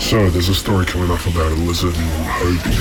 So, there's a story coming up about a lizard in Hobie.